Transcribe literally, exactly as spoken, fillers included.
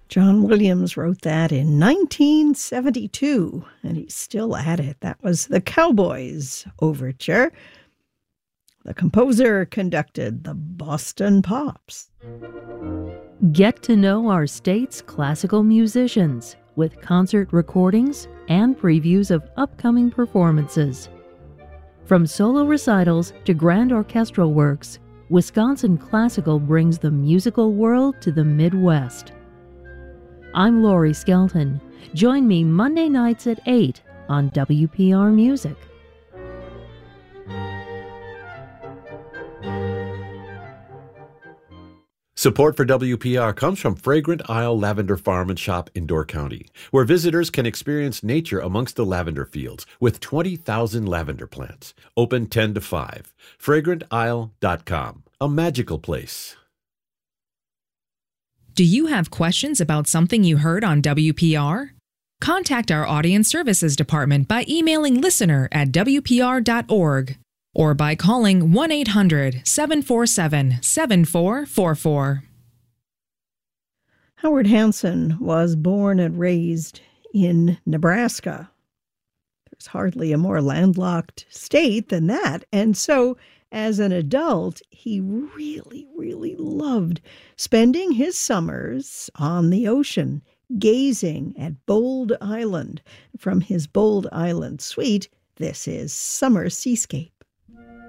John Williams wrote that in nineteen seventy-two, and he's still at it. That was the Cowboys Overture. The composer conducted the Boston Pops. Get to know our state's classical musicians with concert recordings and previews of upcoming performances. From solo recitals to grand orchestral works, Wisconsin Classical brings the musical world to the Midwest. I'm Lori Skelton. Join me Monday nights at eight on W P R Music. Support for W P R comes from Fragrant Isle Lavender Farm and Shop in Door County, where visitors can experience nature amongst the lavender fields with twenty thousand lavender plants. Open ten to five. fragrant isle dot com. A magical place. Do you have questions about something you heard on W P R? Contact our Audience Services Department by emailing listener at w p r dot org or by calling one eight hundred seven four seven seven four four four. Howard Hansen was born and raised in Nebraska. There's hardly a more landlocked state than that, and so as an adult, he really, really loved spending his summers on the ocean, gazing at Bold Island. From his Bold Island suite, this is Summer Seascape.